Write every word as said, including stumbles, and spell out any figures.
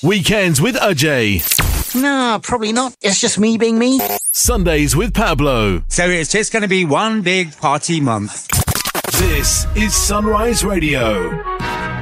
Weekends with Ajay. No, probably not. It's just me being me. Sundays with Pablo. So it's just going to be one big party month. This is Sunrise Radio.